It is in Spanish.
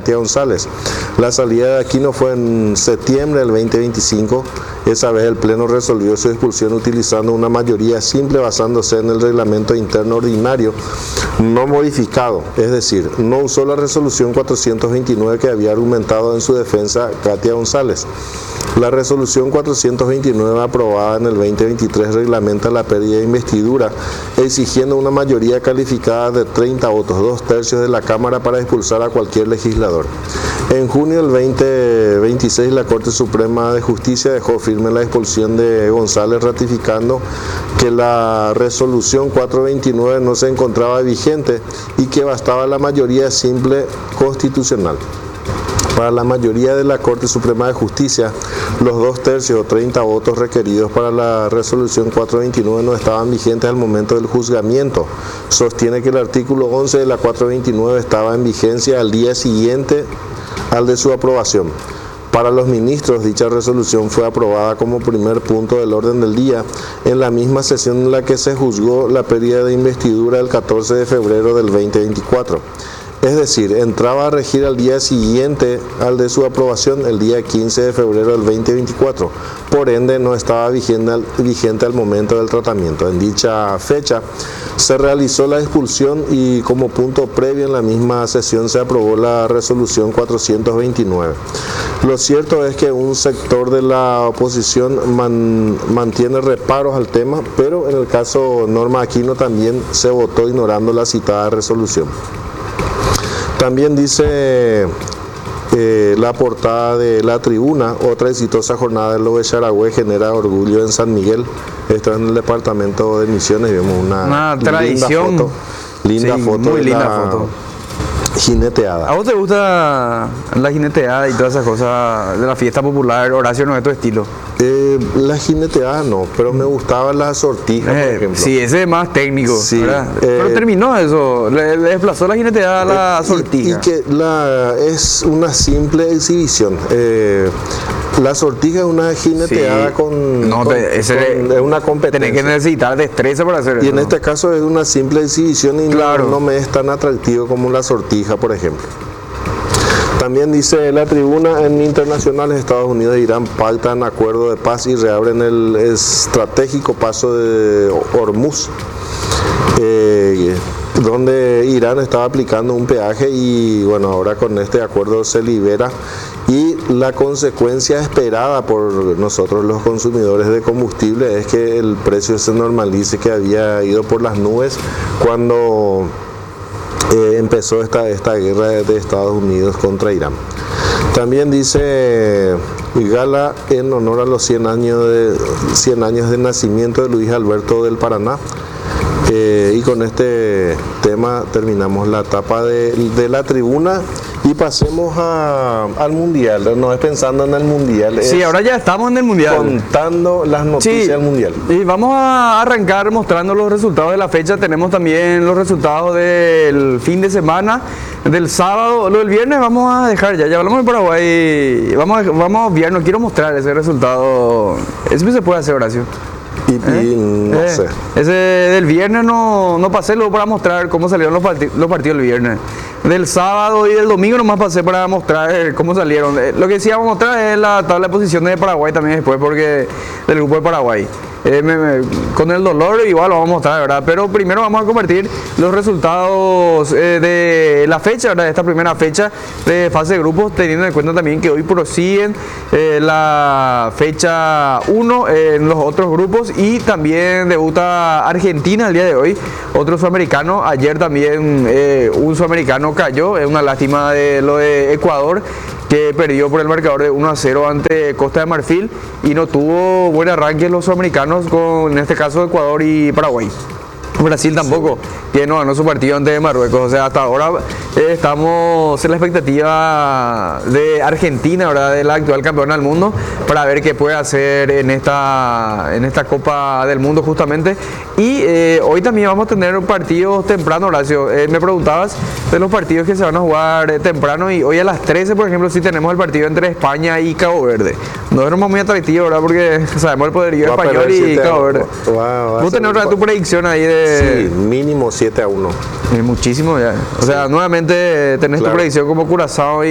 Katia González. La salida de Aquino fue en septiembre del 2025. Esa vez el Pleno resolvió su expulsión utilizando una mayoría simple basándose en el reglamento interno ordinario no modificado, es decir, no usó la resolución 429 que había argumentado en su defensa Katia González. La resolución 429 aprobada en el 2023 reglamenta la pérdida de investidura, exigiendo una mayoría calificada de 30 votos, 2/3 de la Cámara para expulsar a cualquier legislador. En junio del 2026 la Corte Suprema de Justicia dejó firme la expulsión de González, ratificando que la resolución 429 no se encontraba vigente y que bastaba la mayoría simple constitucional. Para la mayoría de la Corte Suprema de Justicia, los 2/3 o 30 votos requeridos para la resolución 429 no estaban vigentes al momento del juzgamiento. Sostiene que el artículo 11 de la 429 estaba en vigencia al día siguiente al de su aprobación. Para los ministros, dicha resolución fue aprobada como primer punto del orden del día en la misma sesión en la que se juzgó la pérdida de investidura el 14 de febrero del 2024. Es decir, entraba a regir al día siguiente al de su aprobación, el día 15 de febrero del 2024. Por ende, no estaba vigente al momento del tratamiento. En dicha fecha se realizó la expulsión y como punto previo en la misma sesión se aprobó la resolución 429. Lo cierto es que un sector de la oposición mantiene reparos al tema, pero en el caso Norma Aquino también se votó ignorando la citada resolución. También dice la portada de La Tribuna: otra exitosa jornada en Lobe Charagüe genera orgullo en San Miguel. Esto es en el departamento de Misiones. Vemos una tradición. Linda foto. Muy de linda la foto. jineteada. ¿A vos te gusta la jineteada y todas esas cosas de la fiesta popular? Horacio, no es tu estilo. La jineteada no, pero me gustaban las sortijas, por ejemplo. Sí, ese es más técnico, Sí, ¿verdad? Pero terminó eso, le desplazó la jineteada a la sortija. Y que es una simple exhibición. La sortija es una jineteada es una competencia. Tenés que necesitar destreza para hacer eso. Y en este caso es una simple exhibición y claro, no me es tan atractivo como la sortija, por ejemplo. También dice La Tribuna: en internacionales, Estados Unidos e Irán pactan acuerdo de paz y reabren el estratégico paso de Hormuz, donde Irán estaba aplicando un peaje y bueno, ahora con este acuerdo se libera. Y la consecuencia esperada por nosotros los consumidores de combustible es que el precio se normalice, que había ido por las nubes cuando empezó esta guerra de Estados Unidos contra Irán. También dice gala en honor a los 100 años de nacimiento de Luis Alberto del Paraná. Y con este tema terminamos la etapa de La Tribuna y pasemos al Mundial. No es pensando en el Mundial. Sí, ahora ya estamos en el Mundial. Contando las noticias del Mundial. Y vamos a arrancar mostrando los resultados de la fecha. Tenemos también los resultados del fin de semana, del sábado. Lo del viernes vamos a dejar ya hablamos de Paraguay. Vamos viernes, quiero mostrar ese resultado. Eso se puede hacer, Horacio. No sé. Ese del viernes no pasé luego para mostrar cómo salieron los partidos del viernes. Del sábado y del domingo nomás pasé para mostrar cómo salieron. Lo que sí vamos a mostrar es la tabla de posiciones de Paraguay también después, porque del grupo de Paraguay. Con el dolor igual lo vamos a mostrar, ¿verdad? Pero primero vamos a compartir los resultados de la fecha, ¿verdad? De esta primera fecha de fase de grupos, teniendo en cuenta también que hoy prosiguen la fecha 1 en los otros grupos y también debuta Argentina el día de hoy, otro sudamericano. Ayer también un sudamericano cayó, es una lástima de lo de Ecuador, que perdió por el marcador de 1-0 ante Costa de Marfil y no tuvo buen arranque los sudamericanos, en este caso Ecuador y Paraguay. Brasil tampoco, que no ganó su partido ante Marruecos. O sea, hasta ahora estamos en la expectativa de Argentina, ¿verdad?, de la actual campeona del mundo, para ver qué puede hacer en esta Copa del Mundo justamente. Y hoy también vamos a tener partidos temprano, Horacio. Me preguntabas de los partidos que se van a jugar temprano, y hoy a las 13, por ejemplo, sí tenemos el partido entre España y Cabo Verde. No es muy atractivo, ¿verdad?, porque sabemos el poderío español y Cabo Verde. ¿Vos tenés otra tu predicción ahí de...? Sí, mínimo 7-1. Es muchísimo ya. O sea, nuevamente tenés tu predicción como Curazao y